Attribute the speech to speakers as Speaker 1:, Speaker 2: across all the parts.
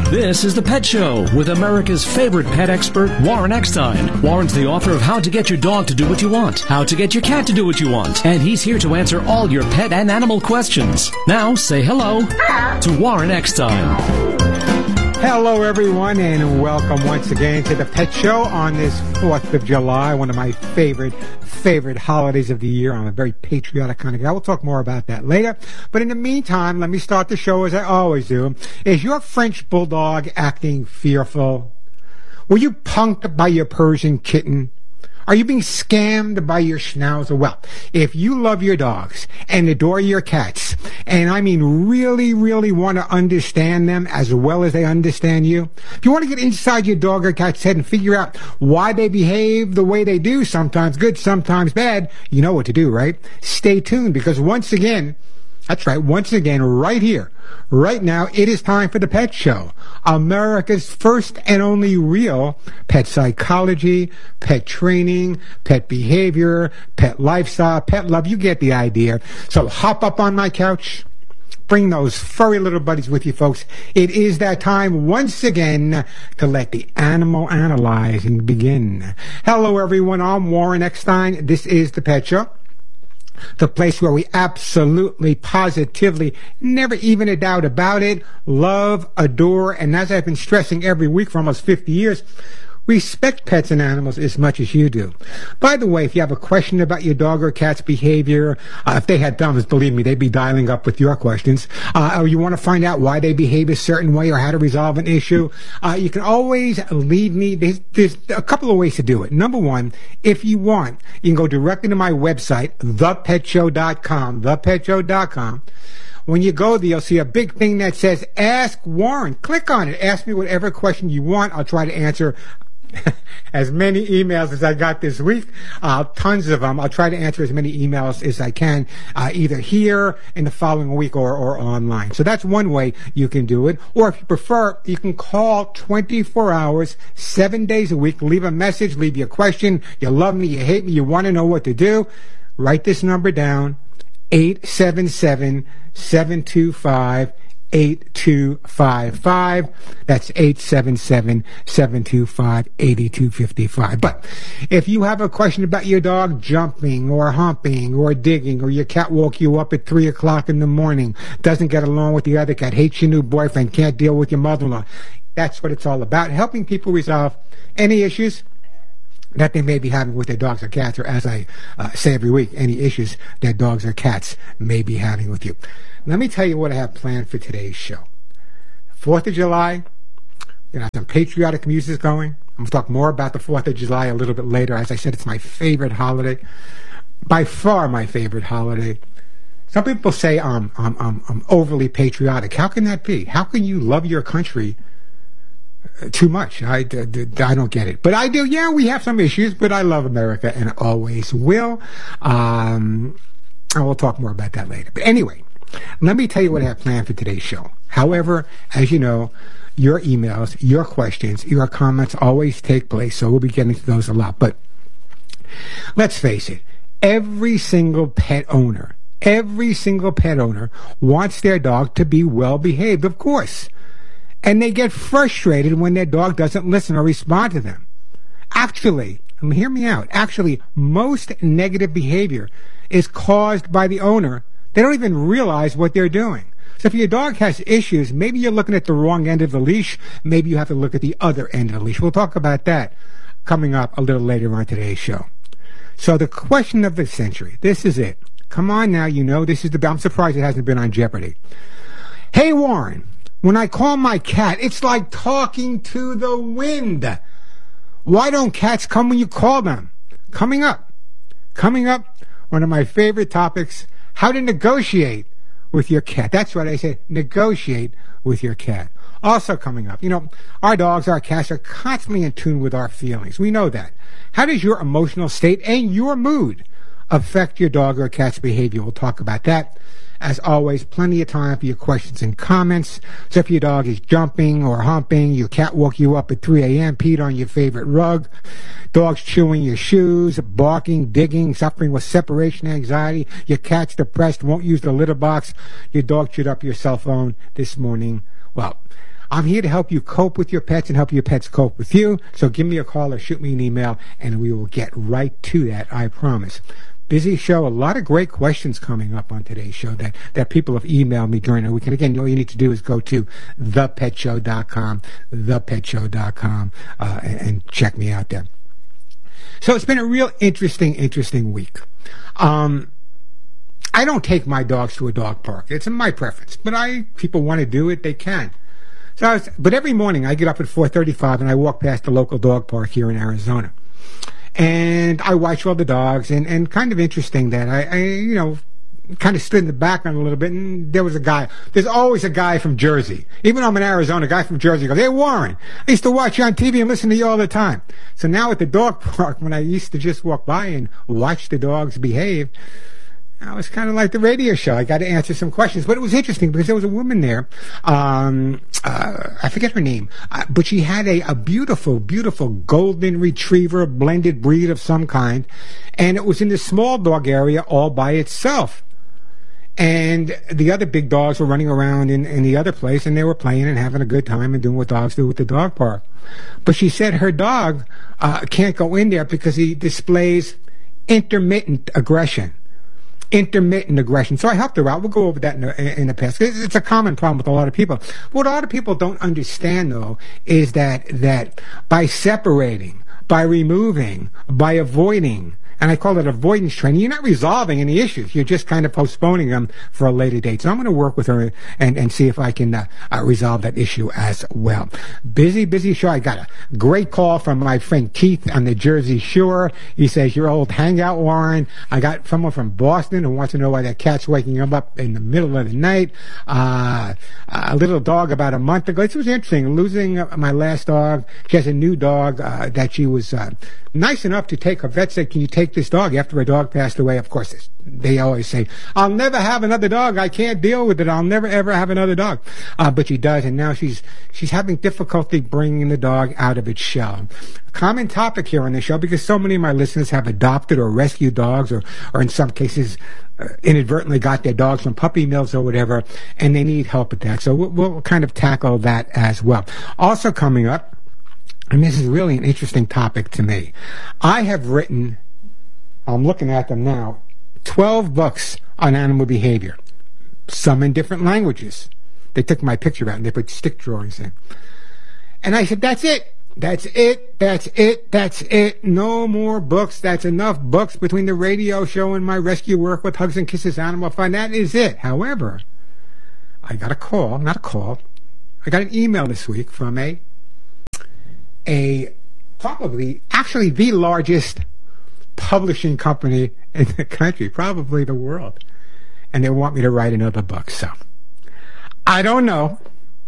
Speaker 1: This is The Pet Show with America's favorite pet expert, Warren Eckstein. Warren's the author of How to Get Your Dog to Do What You Want, How to Get Your Cat to Do What You Want, and he's here to answer all your pet and animal questions. Now, say hello to Warren Eckstein.
Speaker 2: Hello, everyone, and welcome once again to The Pet Show on this 4th of July, one of my favorite holidays of the year. I'm a very patriotic kind of guy. We'll talk more about that later. But in the meantime, let me start the show as I always do. Is your French Bulldog acting fearful? Were you punked by your Persian kitten? Are you being scammed by your Schnauzer? Well, if you love your dogs and adore your cats, and I mean really, really want to understand them as well as they understand you, if you want to get inside your dog or cat's head and figure out why they behave the way they do, sometimes good, sometimes bad, you know what to do, right? Stay tuned, because once again, that's right, once again, right here, right now, it is time for The Pet Show, America's first and only real pet psychology, pet training, pet behavior, pet lifestyle, pet love. You get the idea. So hop up on my couch. Bring those furry little buddies with you, folks. It is that time once again to let the animal analyzing begin. Hello, everyone. I'm Warren Eckstein. This is The Pet Show. The place where we absolutely, positively, never even a doubt about it, love, adore, and as I've been stressing every week for almost 50 years, respect pets and animals as much as you do. By the way, if you have a question about your dog or cat's behavior, if they had thumbs, believe me, they'd be dialing up with your questions, or you want to find out why they behave a certain way or how to resolve an issue, you can always leave me. There's a couple of ways to do it. Number one, if you want, you can go directly to my website, thepetshow.com, thepetshow.com. When you go there, you'll see a big thing that says, Ask Warren. Click on it. Ask me whatever question you want. I'll try to answer as many emails as I got this week, tons of them. I'll try to answer as many emails as I can, either here in the following week or online. So that's one way you can do it. Or if you prefer, you can call 24 hours, 7 days a week, leave a message, leave your question. You love me, you hate me, you want to know what to do. Write this number down, 877-725-8255. That's 877-725-8255. But if you have a question about your dog jumping or humping or digging, or your cat woke you up at 3 o'clock in the morning, doesn't get along with the other cat, hates your new boyfriend, can't deal with your mother-in-law, that's what it's all about, helping people resolve any issues that they may be having with their dogs or cats, or as I say every week, any issues that dogs or cats may be having with you. Let me tell you what I have planned for today's show. 4th of July, we're going to have some patriotic music going. I'm going to talk more about the 4th of July a little bit later. As I said, it's my favorite holiday. By far my favorite holiday. Some people say I'm overly patriotic. How can that be? How can you love your country too much? I don't get it. But I do. Yeah, we have some issues, but I love America and always will. And we'll talk more about that later. But anyway, let me tell you what I have planned for today's show. However, as you know, your emails, your questions, your comments always take place, so we'll be getting to those a lot. But let's face it, every single pet owner wants their dog to be well behaved, of course. And they get frustrated when their dog doesn't listen or respond to them. Actually, hear me out. Actually, most negative behavior is caused by the owner. They don't even realize what they're doing. So if your dog has issues, maybe you're looking at the wrong end of the leash. Maybe you have to look at the other end of the leash. We'll talk about that coming up a little later on today's show. So the question of the century, this is it. Come on now, you know, this is I'm surprised it hasn't been on Jeopardy. Hey, Warren, when I call my cat, it's like talking to the wind. Why don't cats come when you call them? Coming up, one of my favorite topics, how to negotiate with your cat. That's what I said, negotiate with your cat. Also coming up, you know, our dogs, our cats are constantly in tune with our feelings. We know that. How does your emotional state and your mood affect your dog or cat's behavior? We'll talk about that. As always, plenty of time for your questions and comments. So if your dog is jumping or humping, your cat woke you up at 3 a.m., peed on your favorite rug, dog's chewing your shoes, barking, digging, suffering with separation anxiety, your cat's depressed, won't use the litter box, your dog chewed up your cell phone this morning, well, I'm here to help you cope with your pets and help your pets cope with you. So give me a call or shoot me an email, and we will get right to that, I promise. Busy show, a lot of great questions coming up on today's show that people have emailed me during the weekend. Again, all you need to do is go to thepetshow.com, thepetshow.com, and check me out there. So it's been a real interesting week. I don't take my dogs to a dog park. It's my preference, but people want to do it, they can. But every morning I get up at 4:35 and I walk past the local dog park here in Arizona. And I watch all the dogs, and kind of interesting that I kind of stood in the background a little bit, and there was a guy. There's always a guy from Jersey. Even though I'm in Arizona, a guy from Jersey goes, "Hey, Warren, I used to watch you on TV and listen to you all the time." So now at the dog park, when I used to just walk by and watch the dogs behave, it was kind of like the radio show. I got to answer some questions. But it was interesting because there was a woman there. I forget her name. But she had a beautiful golden retriever blended breed of some kind. And it was in the small dog area all by itself. And the other big dogs were running around in the other place, and they were playing and having a good time and doing what dogs do at the dog park. But she said her dog can't go in there because he displays intermittent aggression. So I helped her out. We'll go over that in the past. It's a common problem with a lot of people. What a lot of people don't understand, though, is that by separating, by removing, by avoiding, and I call it avoidance training, you're not resolving any issues. You're just kind of postponing them for a later date. So I'm going to work with her and see if I can resolve that issue as well. Busy show. I got a great call from my friend Keith on the Jersey Shore. He says, "Your old hangout, Warren." I got someone from Boston who wants to know why that cat's waking him up in the middle of the night. A little dog about a month ago. It was interesting. Losing my last dog. She has a new dog that she was nice enough to take. Her vet said, "Can you take this dog?" After her dog passed away, of course, they always say, "I'll never have another dog. I can't deal with it. I'll never ever have another dog." But she does, and now she's having difficulty bringing the dog out of its shell. A common topic here on the show, because so many of my listeners have adopted or rescued dogs, or in some cases inadvertently got their dogs from puppy mills or whatever, and they need help with that. So we'll kind of tackle that as well. Also coming up, and this is really an interesting topic to me, I have written, I'm looking at them now, 12 books on animal behavior, some in different languages. They took my picture out and they put stick drawings in. And I said, that's it. No more books. That's enough books between the radio show and my rescue work with Hugs and Kisses Animal Fund. That is it. However, I got I got an email this week from probably actually the largest publishing company in the country, probably the world, and they want me to write another book. So I don't know,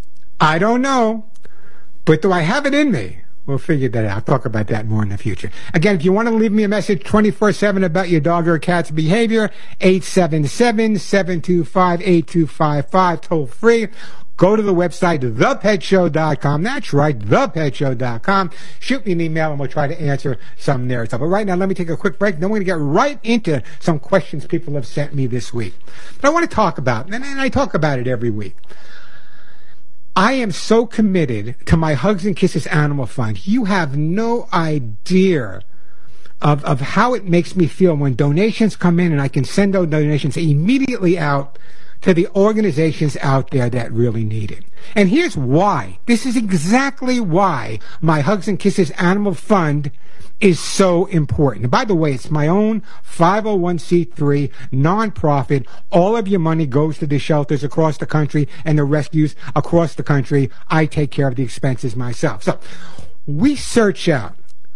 Speaker 2: but do I have it in me? We'll figure that out. I'll talk about that more in the future. Again, if you want to leave me a message 24/7 about your dog or cat's behavior, 877-725-8255, toll free. Go to the website, thepetshow.com. That's right, thepetshow.com. Shoot me an email, and we'll try to answer some there. But right now, let me take a quick break. Then we're going to get right into some questions people have sent me this week. But I want to talk about, and I talk about it every week, I am so committed to my Hugs and Kisses Animal Fund. You have no idea of how it makes me feel when donations come in, and I can send those donations immediately out to the organizations out there that really need it. And here's why. This is exactly why my Hugs and Kisses Animal Fund is so important. And by the way, it's my own 501c3 nonprofit. All of your money goes to the shelters across the country and the rescues across the country. I take care of the expenses myself. So we search out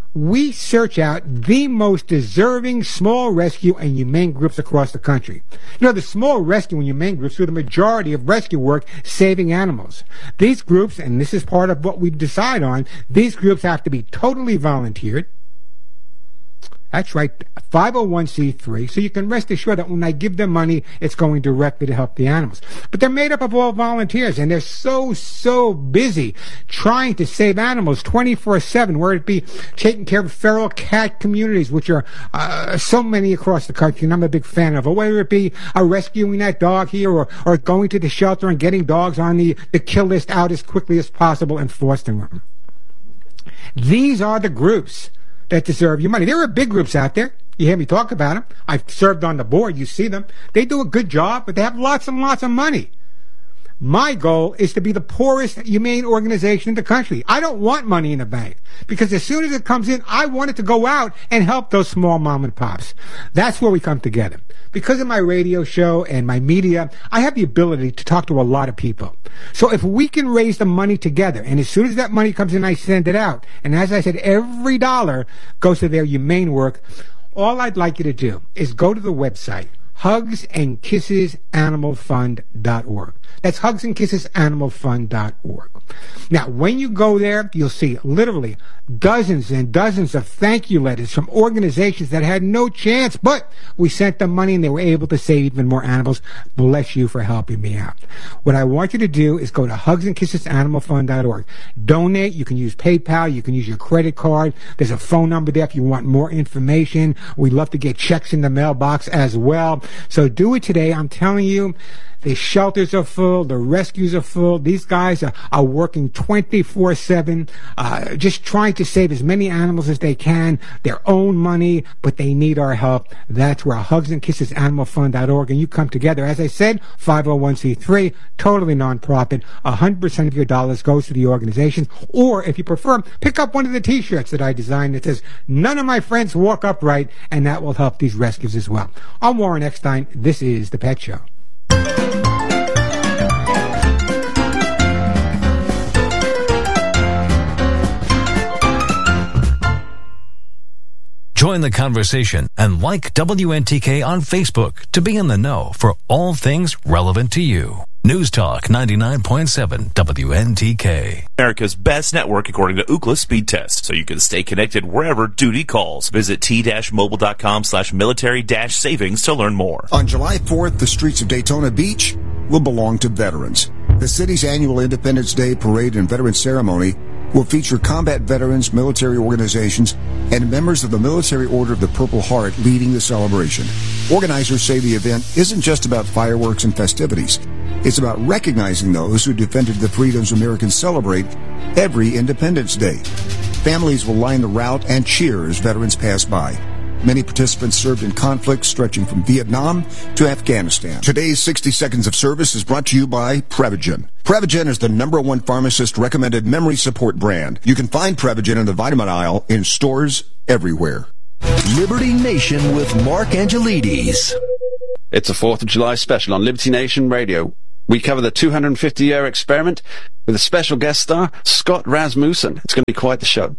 Speaker 2: the most deserving small rescue and humane groups across the country. You know, the small rescue and humane groups do the majority of rescue work saving animals. These groups, and this is part of what we decide on, these groups have to be totally volunteered. That's right, 501c3. So you can rest assured that when I give them money, it's going directly to help the animals. But they're made up of all volunteers, and they're so busy trying to save animals 24/7, whether it be taking care of feral cat communities, which are so many across the country, and I'm a big fan of it, whether it be rescuing that dog here or going to the shelter and getting dogs on the kill list out as quickly as possible and fostering them. These are the groups that deserve your money. There are big groups out there. You hear me talk about them. I've served on the board. You see them. They do a good job, but they have lots and lots of money. My goal is to be the poorest humane organization in the country. I don't want money in the bank because as soon as it comes in, I want it to go out and help those small mom and pops. That's where we come together. Because of my radio show and my media, I have the ability to talk to a lot of people. So if we can raise the money together, and as soon as that money comes in, I send it out. And as I said, every dollar goes to their humane work. All I'd like you to do is go to the website, hugsandkissesanimalfund.org. That's hugsandkissesanimalfund.org. Now, when you go there, you'll see literally dozens and dozens of thank you letters from organizations that had no chance, but we sent them money and they were able to save even more animals. Bless you for helping me out. What I want you to do is go to hugsandkissesanimalfund.org. Donate. You can use PayPal. You can use your credit card. There's a phone number there if you want more information. We'd love to get checks in the mailbox as well. So do it today. I'm telling you, the shelters are full. The rescues are full. These guys are working 24/7, just trying to save as many animals as they can, their own money, but they need our help. That's where hugsandkissesanimalfund.org, and you come together. As I said, 501c3, totally nonprofit. 100% of your dollars goes to the organization. Or, if you prefer, pick up one of the T-shirts that I designed that says, "None of my friends walk upright," and that will help these rescues as well. I'm Warren Eckstein. This is The Pet Show.
Speaker 3: Join the conversation and like WNTK on Facebook to be in the know for all things relevant to you. News Talk 99.7 WNTK.
Speaker 4: America's best network according to Ookla speed test, so you can stay connected wherever duty calls. Visit t-mobile.com/military-savings to learn more.
Speaker 5: On July 4th, the streets of Daytona Beach will belong to veterans. The city's annual Independence Day Parade and Veterans Ceremony will feature combat veterans, military organizations, and members of the Military Order of the Purple Heart leading the celebration. Organizers say the event isn't just about fireworks and festivities. It's about recognizing those who defended the freedoms Americans celebrate every Independence Day. Families will line the route and cheer as veterans pass by. Many participants served in conflicts stretching from Vietnam to Afghanistan. Today's 60 Seconds of Service is brought to you by Prevagen. Prevagen is the #1 pharmacist-recommended memory support brand. You can find Prevagen in the vitamin aisle in stores everywhere.
Speaker 6: Liberty Nation with Mark Angelides.
Speaker 7: It's a 4th of July special on Liberty Nation Radio. We cover the 250-year experiment with a special guest star, Scott Rasmussen. It's going to be quite the show.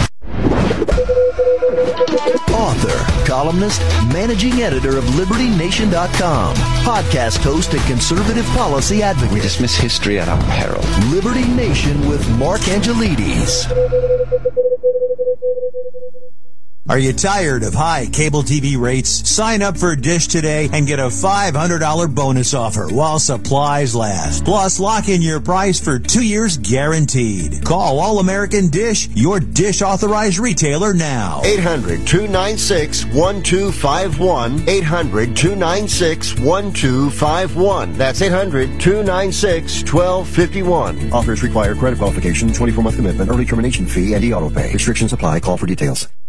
Speaker 6: Author, columnist, managing editor of LibertyNation.com, podcast host and conservative policy advocate.
Speaker 7: We dismiss history at our peril.
Speaker 6: Liberty Nation with Mark Angelides.
Speaker 8: Are you tired of high cable TV rates? Sign up for Dish today and get a $500 bonus offer while supplies last. Plus, lock in your price for 2 years guaranteed. Call All-American Dish, your Dish authorized retailer now.
Speaker 9: 800-296-1251. 800-296-1251. That's 800-296-1251. Offers require credit qualification, 24-month commitment, early termination fee, and e-auto pay. Restrictions apply. Call for details.